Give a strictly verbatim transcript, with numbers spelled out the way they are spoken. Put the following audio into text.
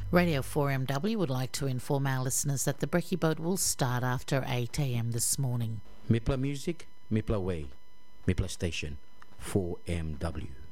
Radio four M W would like to inform our listeners that the brekkie boat will start after eight a m this morning. Mipla Music, Mipla Way, Mipla Station, four M W.